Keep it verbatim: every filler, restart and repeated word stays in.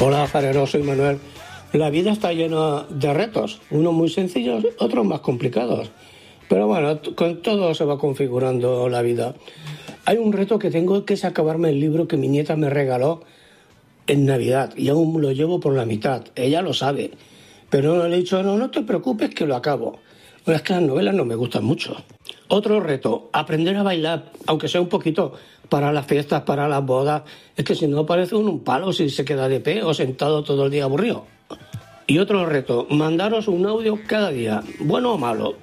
Hola, farero, soy Manuel. La vida está llena de retos, unos muy sencillos, otros más complicados. Pero bueno, con todo se va configurando la vida. Hay un reto que tengo, que es acabarme el libro que mi nieta me regaló en Navidad y aún lo llevo por la mitad. Ella lo sabe, pero no le he dicho, no, no te preocupes que lo acabo. Bueno, es que las novelas no me gustan mucho. Otro reto, aprender a bailar, aunque sea un poquito, para las fiestas, para las bodas. Es que si no parece un, un palo si se queda de pie o sentado todo el día aburrido. Y otro reto, mandaros un audio cada día, bueno o malo.